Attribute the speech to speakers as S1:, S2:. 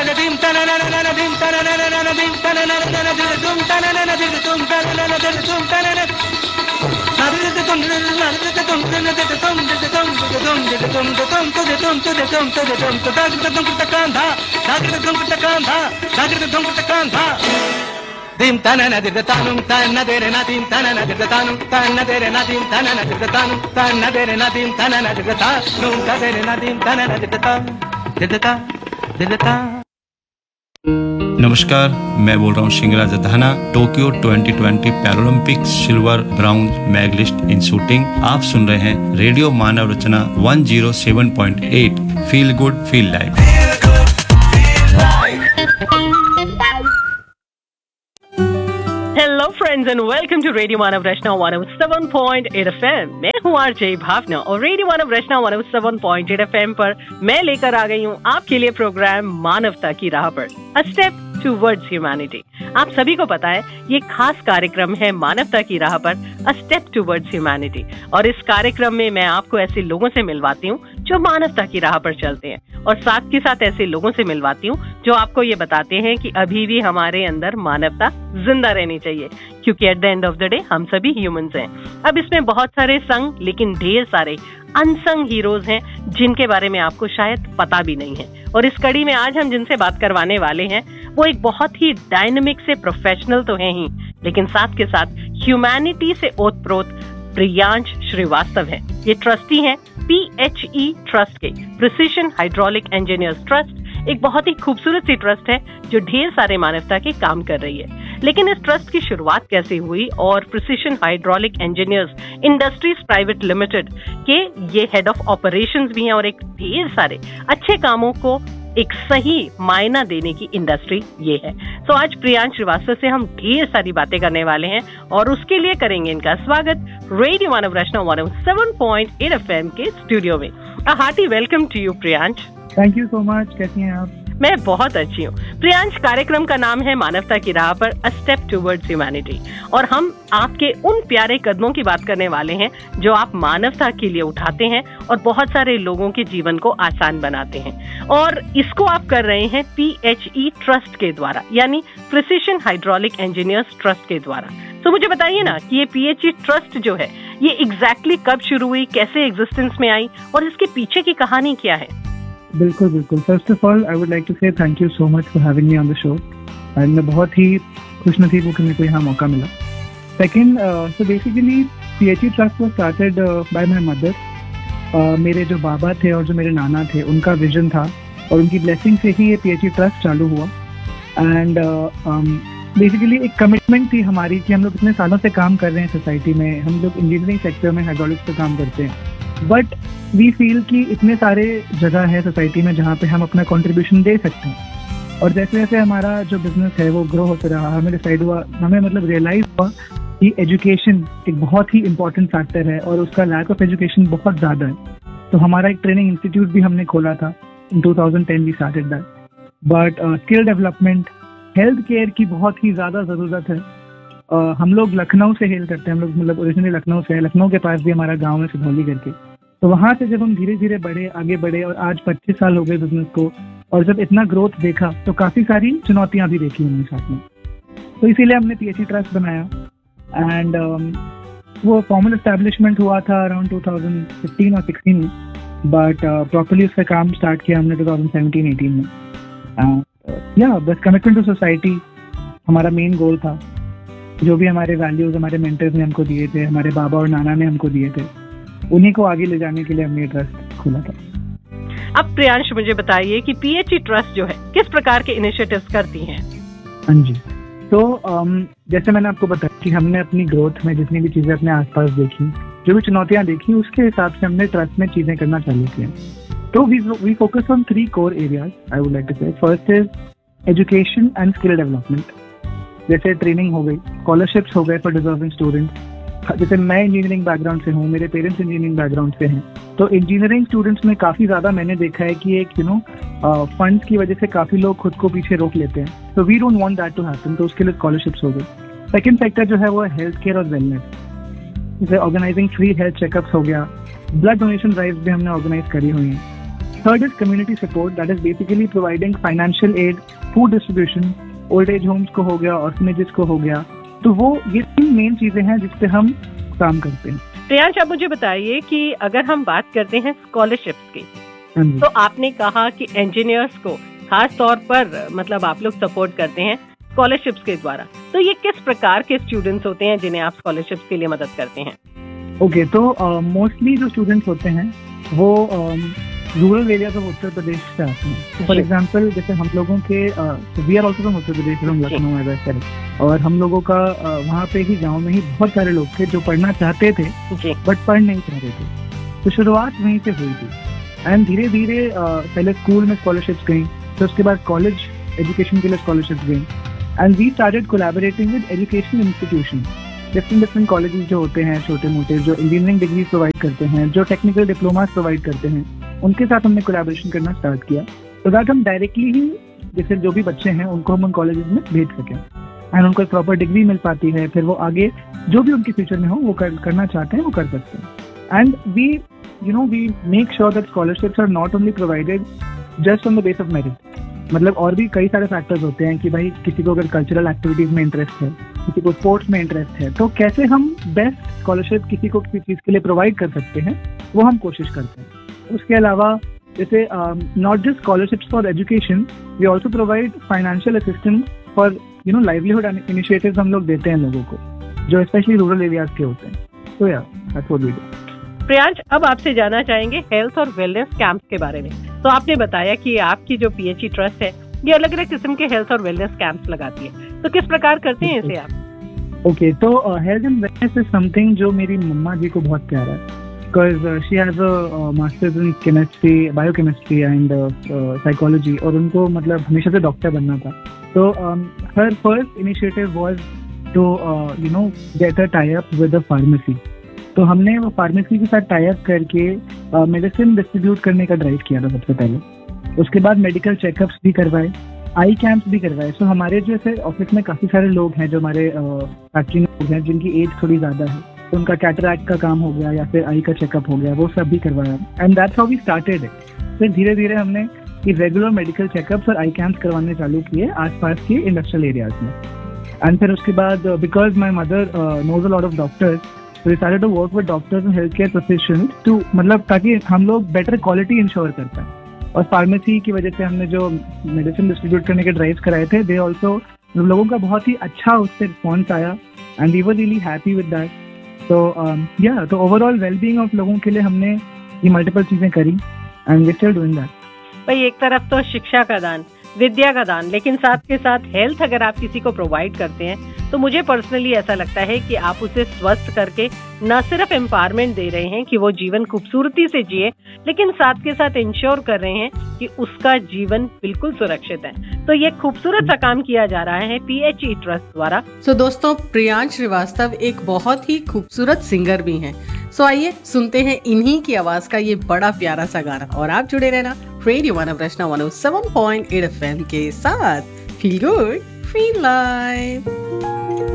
S1: Dim tanana dirtanum tanna dere nadim tanana dirtanum tanna dere nadim tanana dirtanum tanna dere nadim tanana dirtanum dere nadim tanana dirtan.
S2: नमस्कार, मैं बोल रहा हूँ Singhraj दहाना। Tokyo 2020 Paralympics silver brown medallist इन shooting. आप सुन रहे हैं radio Manav Rachna 107.8 feel good feel live.
S3: Hello friends and welcome to radio Manav Rachna 107.8 FM। मैं हूँ आरजे भावना और रेडियो मानव रचना 107.8 FM पर मैं लेकर आ गई हूँ आपके लिए प्रोग्राम मानवता की राह पर, अ स्टेप टुवर्ड्स ह्यूमैनिटी। आप सभी को पता है ये खास कार्यक्रम है मानवता की राह पर, अ स्टेप टुवर्ड्स ह्यूमैनिटी। और इस कार्यक्रम में मैं आपको ऐसे लोगों से मिलवाती हूँ जो मानवता की राह पर चलते हैं और साथ के साथ ऐसे लोगों से मिलवाती हूँ जो आपको ये बताते हैं कि अभी भी हमारे अंदर मानवता जिंदा रहनी चाहिए, क्योंकि at the end of the day हम सभी ह्यूमंस हैं। अब इसमें बहुत सारे संग लेकिन ढेर सारे अनसंग हीरोज हैं जिनके बारे में आपको शायद पता भी नहीं है। और इस कड़ी में आज हम जिनसे बात करवाने वाले हैं वो एक बहुत ही डायनामिक से प्रोफेशनल तो हैं ही, लेकिन साथ के साथ ह्यूमैनिटी से ओतप्रोत प्रियांश श्रीवास्तव है। ये ट्रस्टी हैं PHE ट्रस्ट के, प्रिसिशन हाइड्रोलिक इंजीनियर्स ट्रस्ट। एक बहुत ही खूबसूरत सी ट्रस्ट है जो ढेर सारे मानवता के काम कर रही है। लेकिन इस ट्रस्ट की शुरुआत कैसे हुई और precision hydraulic engineers industries private limited के ये हेड ऑफ ऑपरेशंस भी हैं और एक ढेर सारे अच्छे कामों को एक सही मायना देने की इंडस्ट्री ये है। तो आज प्रियांश श्रीवास्तव से हम ढेर सारी बातें करने वाले हैं और उसके लिए करेंगे इनका स्वागत रेडियो मानव रचना 107.8 FM के स्टूडियो में। A hearty welcome to you Priyansh.
S4: Thank you so much. कैसी हैं आप?
S3: मैं बहुत अच्छी हूँ। प्रियांश, कार्यक्रम का नाम है मानवता की राह पर, अ स्टेप टुवर्ड्स ह्यूमैनिटी, और हम आपके उन प्यारे कदमों की बात करने वाले हैं जो आप मानवता के लिए उठाते हैं और बहुत सारे लोगों के जीवन को आसान बनाते हैं। और इसको आप कर रहे हैं PHE ट्रस्ट के द्वारा, यानी प्रिसिशन हाइड्रोलिक इंजीनियर्स ट्रस्ट के द्वारा। तो मुझे बताइए ना कि ये PHE ट्रस्ट जो है ये एग्जैक्टली कब शुरू हुई, कैसे एग्जिस्टेंस में आई और इसके पीछे की कहानी क्या है?
S4: बिल्कुल बिल्कुल। First of all I would like to से thank you so much for having me on the show. And मैं बहुत ही खुशनसीब हूँ कि मेरे को यहाँ मौका मिला। Second, so basically PHE trust was started by my mother. मेरे जो बाबा थे और जो मेरे नाना थे उनका विजन था और उनकी ब्लेसिंग से ही ये PHE ट्रस्ट चालू हुआ। एंड बेसिकली एक कमिटमेंट थी हमारी कि हम लोग इतने सालों से काम कर रहे हैं सोसाइटी में, हम लोग इंजीनियरिंग सेक्टर में हाइड्रोलिक्स पे काम करते हैं, बट वी फील कि इतने सारे जगह है सोसाइटी में जहाँ पे हम अपना कंट्रीब्यूशन दे सकते हैं। और जैसे जैसे हमारा जो बिजनेस है वो ग्रो होता रहा, हमें डिसाइड हुआ, हमें मतलब रियलाइज हुआ कि एजुकेशन एक बहुत ही इंपॉर्टेंट फैक्टर है और उसका लैक ऑफ एजुकेशन बहुत ज़्यादा है। तो हमारा एक ट्रेनिंग इंस्टीट्यूट भी हमने खोला था। इन 2010 we started that. But skill development, health care की बहुत ही ज़्यादा ज़रूरत है। हम लोग लखनऊ से हेल करते हैं, हम लोग मतलब ओरिजिनली लखनऊ से है। लखनऊ के पास भी हमारा गाँव है सिधौली करके। तो वहाँ से जब हम धीरे धीरे आगे बढ़े और आज 25 साल हो गए बिजनेस को, और जब इतना ग्रोथ देखा तो काफ़ी सारी चुनौतियाँ भी देखी हमने साथ में। तो इसीलिए हमने PHE ट्रस्ट बनाया। एंड वो फॉर्मल एस्टैब्लिशमेंट हुआ था अराउंड 2015 और 16 में, बट प्रॉपर्ली उस पर काम स्टार्ट किया हमने 2017-18 में। बस कमिटमेंट टू सोसाइटी हमारा मेन गोल था। जो भी हमारे वैल्यूज हमारे मेंटर्स ने हमको दिए थे, हमारे बाबा और नाना ने हमको दिए थे, उन्हीं को आगे ले जाने के लिए हमने ट्रस्ट खोला था।
S3: अब प्रियांश मुझे बताइए कि PHE ट्रस्ट जो है किस प्रकार के इनिशिएटिव्स करती हैं?
S4: हाँ जी, तो जैसे मैंने आपको बताया कि हमने अपनी ग्रोथ में जितनी भी चीज़ें अपने आसपास देखी, जो भी चुनौतियाँ देखी, उसके हिसाब से हमने ट्रस्ट में चीज़ें करना चालू किया। तो we focus on 3 core areas I would like to से। First is education and skill development. जैसे ट्रेनिंग हो गई, स्कॉलरशिप्स हो गए फॉर डिजर्विंग स्टूडेंट्स। जैसे मैं इंजीनियरिंग बैकग्राउंड से हूँ, मेरे पेरेंट्स इंजीनियरिंग बैकग्राउंड से हैं, तो इंजीनियरिंग स्टूडेंट्स में काफ़ी ज़्यादा मैंने देखा है कि एक फंड्स की वजह से काफ़ी लोग खुद को पीछे रोक लेते हैं। तो we don't want that to happen, तो उसके लिए स्कॉलरशिप्स हो गई। सेकंड सेक्टर जो है वो है हेल्थ केयर और वेलनेस। जैसे ऑर्गेनाइजिंग फ्री हेल्थ चेकअप्स हो गया, ब्लड डोनेशन ड्राइव्स भी हमने ऑर्गेनाइज करी हुई हैं। Third is community support, that is basically providing financial aid, food distribution, old age homes को हो गया, orphanages को हो गया. तो वो ये 3 मेन चीजें हैं जिस पे हम काम करते हैं.
S3: प्रियांश, आप मुझे बताइए कि अगर हम बात करते हैं स्कॉलरशिप्स की, तो आपने कहा कि इंजीनियर्स को खास तौर पर मतलब आप लोग सपोर्ट करते हैं स्कॉलरशिप्स के द्वारा. तो ये किस प्रकार के स्टूडेंट्स होते हैं जिन्हें आप स्कॉलरशिप्स के लिए मदद करते हैं?
S4: ओके, तो मोस्टली जो स्टूडेंट्स होते हैं वो rural areas of Uttar Pradesh से आते हैं. फॉर एग्जांपल जैसे हम लोगों के we are also from Uttar Pradesh, from Lucknow as I said, और हम लोगों का वहाँ पे ही गांव में ही बहुत सारे लोग थे जो पढ़ना चाहते थे बट पढ़ नहीं चाहते थे. तो शुरुआत वहीं से हुई थी एंड धीरे धीरे पहले स्कूल में स्कॉलरशिप्स गई, तो उसके बाद कॉलेज एजुकेशन के लिए स्कॉलरशिप्स गई and we started collaborating with educational institution. Different colleges जो होते हैं छोटे मोटे, जो इंजीनियरिंग डिग्री प्रोवाइड करते हैं, जो टेक्निकल डिप्लोमास प्रोवाइड करते हैं, उनके साथ हमने कोलैबोरेशन करना स्टार्ट किया. तो दैट हम डायरेक्टली ही जैसे जो भी बच्चे हैं उनको हम उन कॉलेजेस में भेज सकें एंड उनको प्रॉपर डिग्री मिल पाती है. फिर वो आगे जो भी उनके फ्यूचर में हो वो करना चाहते हैं वो कर सकते हैं. And we make sure that scholarships are not only provided just on the base of merit. मतलब और भी कई सारे फैक्टर्स होते हैं कि भाई किसी को अगर कल्चरल एक्टिविटीज में इंटरेस्ट है, किसी को स्पोर्ट्स में इंटरेस्ट है, तो कैसे हम बेस्ट स्कॉलरशिप किसी को किसी चीज के लिए प्रोवाइड कर सकते हैं वो हम कोशिश करते हैं. उसके अलावा जैसे not just scholarships for education, we also provide financial assistance for livelihood initiatives हम लोग देते हैं लोगों को जो स्पेशली रूरल एरियाज के होते हैं. तो that's what we do.
S3: Priyansh, अब आपसे जानना चाहेंगे हेल्थ और वेलनेस कैंप्स के बारे में. तो आपने बताया कि आपकी जो पीएचई ट्रस्ट है ये अलग अलग किस्म के हेल्थ और वेलनेस कैंप्स लगाती है, तो किस प्रकार करते हैं इसे आप?
S4: ओके, तो health and wellness is something जो मेरी मम्मा जी को बहुत प्यारा है, because she has a masters in chemistry, biochemistry and psychology, और उनको मतलब हमेशा से डॉक्टर बनना था. तो हर first initiative was to get a tie up with a pharmacy. तो हमने वो फार्मेसी के साथ टाई अप करके मेडिसिन डिस्ट्रीब्यूट करने का ड्राइव किया था सबसे पहले. उसके बाद मेडिकल चेकअप्स भी करवाए, आई कैंप्स भी करवाए. सो हमारे जैसे ऑफिस में काफ़ी सारे लोग हैं जो हमारे फैक्ट्री में लोग हैं जिनकी एज थोड़ी ज़्यादा है, तो उनका कैटरैक्ट का काम हो गया या फिर आई का चेकअप हो गया, वो सब भी करवाया. And that's how we started it. फिर धीरे धीरे हमने ये रेगुलर मेडिकल चेकअप्स और आई कैंप्स करवाने चालू किए आसपास के इंडस्ट्रियल एरियाज में. एंड फिर उसके बाद because my mother knows a lot of doctors, so we started to work with doctors and healthcare professionals to मतलब ताकि हम लोग बेटर क्वालिटी इंश्योर कर पाएं. और फार्मेसी की वजह से हमने जो मेडिसिन डिस्ट्रीब्यूट करने के ड्राइव्स कराए थे, दे ऑल्सो लोगों का बहुत ही अच्छा उससे रिस्पॉन्स आया and we were really happy with that. तो ओवरऑल वेलबींग ऑफ लोगों के लिए हमने ये मल्टीपल चीजें करी and we still doing that.
S3: भाई, एक तरफ तो शिक्षा का दान, विद्या का दान, लेकिन साथ के साथ हेल्थ अगर आप किसी को प्रोवाइड करते हैं तो मुझे पर्सनली ऐसा लगता है कि आप उसे स्वस्थ करके न सिर्फ एम्पावरमेंट दे रहे हैं कि वो जीवन खूबसूरती से जिए, लेकिन साथ के साथ इंश्योर कर रहे हैं कि उसका जीवन बिल्कुल सुरक्षित है. तो ये खूबसूरत सा काम किया जा रहा है पीएचई ट्रस्ट द्वारा.
S5: सो दोस्तों, प्रियांश श्रीवास्तव एक बहुत ही खूबसूरत सिंगर भी हैं. सो आइए सुनते हैं इन्हीं की आवाज का ये बड़ा प्यारा सा गाना. और आप जुड़े रहना रेडियो मानव रचना 107.8 FM के साथ. Feel good, feel live.